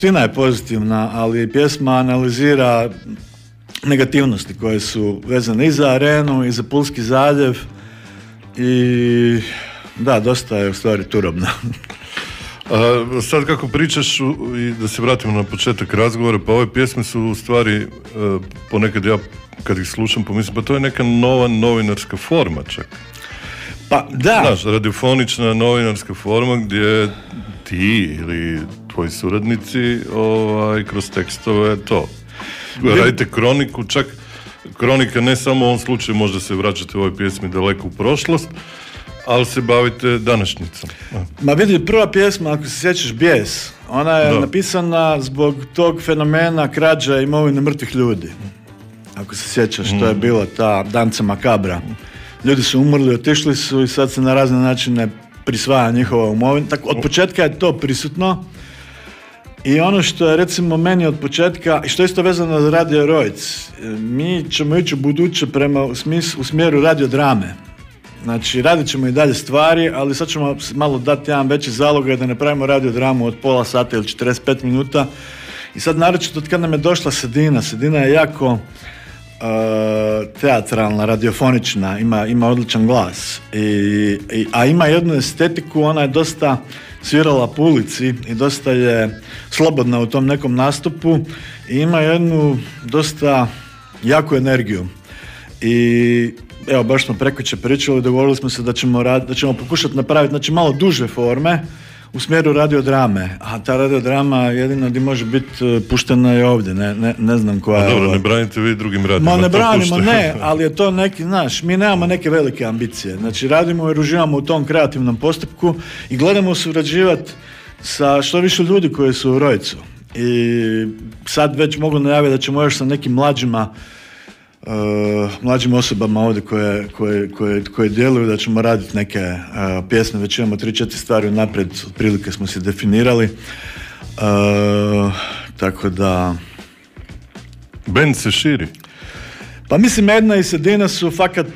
Tina je pozitivna, ali pjesma analizira negativnosti koje su vezane i za Arenu i za Pulski zaljev i da, dosta je u stvari turobna. Sad kako pričaš i da se vratimo na početak razgovora, pa ove pjesme su u stvari ponekad ja kad ih slušam pomislim, pa to je neka nova novinarska forma čak. Pa da. Znaš, radiofonična novinarska forma gdje ti ili tvoji suradnici kroz tekstove to. Radite kroniku, čak kronika ne samo u ovom slučaju, možda se vraćate u ovoj pjesmi daleko u prošlost, ali se bavite današnjicom. Ma vidi, prva pjesma, ako se sjećaš, Bijes, ona je napisana zbog tog fenomena krađa imovine mrtvih ljudi. Ako se sjećaš, to je bila ta danca makabra. Ljudi su umrli, otišli su i sad se na razne načine prisvaja njihova imovina. Tako, od početka je to prisutno. I ono što je recimo meni od početka, i što je isto vezano za Radio Rojc, mi ćemo ići u buduće u smjeru radiodrame. Znači, radit ćemo i dalje stvari, ali sad ćemo malo dati jedan veći zalogaj da napravimo radiodramu od pola sata ili 45 minuta. I sad naročito od kad nam je došla Sedina. Sedina je jako teatralna, radiofonična, ima odličan glas. A ima jednu estetiku, ona je dosta svirala po ulici i dosta je slobodna u tom nekom nastupu i ima jednu dosta jaku energiju. I evo, baš smo prekjučer pričali, dogovorili smo se da ćemo pokušati napraviti, znači, malo duže forme u smjeru radiodrame, a ta radiodrama jedino gdje može biti puštena i ovdje, ne znam koja je. Dobro, ne branite vi drugim radijima. Ma ne branimo, ne, ali je to neki, znaš, mi nemamo neke velike ambicije. Znači, radimo jer uživamo u tom kreativnom postupku i gledamo surađivati sa što više ljudi koji su u Rojcu. I sad već mogu najaviti da ćemo još sa nekim mlađim osobama ovdje koje djeluju, da ćemo raditi neke pjesme, već imamo 3-4 stvari unaprijed, otprilike smo se definirali, tako da... Band se širi. Pa mislim, Edna i Sedina su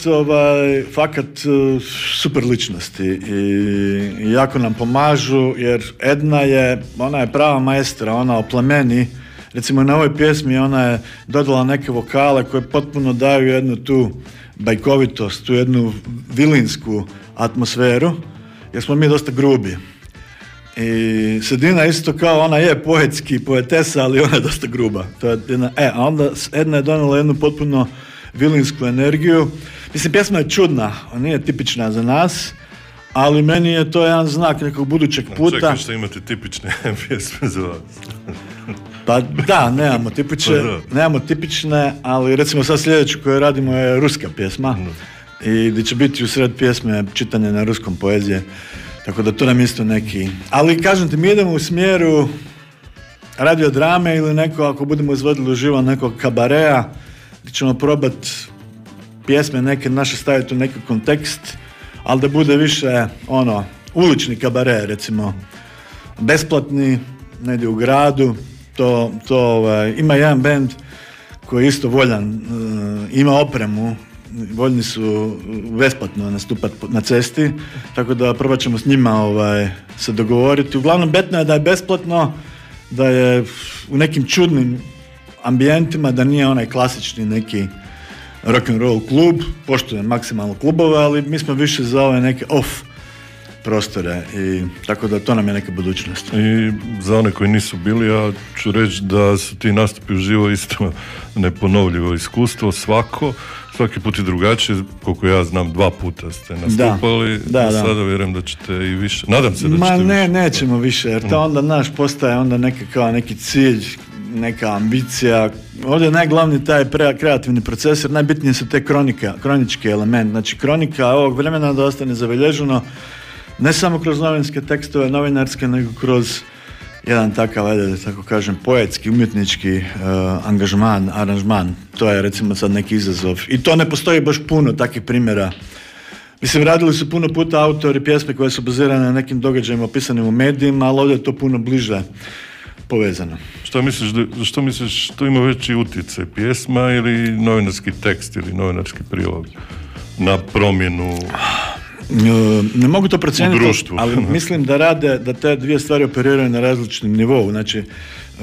fakat super ličnosti i jako nam pomažu, jer Edna ona je prava maestra, ona oplemeni. Recimo na ovoj pjesmi ona je dodala neke vokale koje potpuno daju jednu tu bajkovitost, tu jednu vilinsku atmosferu, jer smo mi dosta grubi. I Sedina isto kao, ona je poetesa, ali ona je dosta gruba. To je a onda Edna je donala jednu potpuno vilinsku energiju. Mislim, pjesma je čudna, ona nije tipična za nas, ali meni je to jedan znak nekog budućeg puta. Čekaj što imate tipične pjesme za vas. Pa da, nemamo tipične, ali recimo sad sljedeću koju radimo je ruska pjesma i gdje će biti u sred pjesme čitanje na ruskom poezije, tako da to nam isto neki. Ali kažem ti, mi idemo u smjeru radiodrame ili ako budemo izvodili uživo nekog kabareja, gdje ćemo probati pjesme neke naše staviti u neki kontekst, ali da bude više ulični kabare, recimo besplatni, negdje u gradu. Ima jedan bend koji je isto voljan, ima opremu, voljni su besplatno nastupati na cesti, tako da probat ćemo s njima se dogovoriti. Uglavnom, bitno je da je besplatno, da je u nekim čudnim ambijentima, da nije onaj klasični neki rock and roll klub, poštujem maksimalno klubove, ali mi smo više za ove neke off prostore i tako da to nam je neka budućnost. I za one koji nisu bili, ja ću reći da su ti nastupi uživo isto neponovljivo iskustvo, svaki put je drugačije, koliko ja znam 2 puta ste nastupali, da. Sada vjerujem da ćete i više, nadam se da ćete više. Nećemo više, jer to onda naš postaje onda neki cilj, neka ambicija. Ovdje je najglavniji taj kreativni proces, jer najbitnije su te kronički element. Znači, kronika ovog vremena da ostane zabilježeno ne samo kroz novinske tekstove, novinarske, nego kroz jedan takav, da tako kažem, poetski, umjetnički aranžman. To je recimo sad neki izazov. I to ne postoji baš puno takvih primjera. Mislim, radili su puno puta autori pjesme koje su bazirane na nekim događajima opisanim u medijima, ali ovdje je to puno bliže povezano. Što misliš, što ima veći utjecaj, pjesma ili novinarski tekst ili novinarski prilog na promjenu Ne mogu to procijeniti, u društvu. ali mislim da te dvije stvari operiraju na različitom nivou. Znači,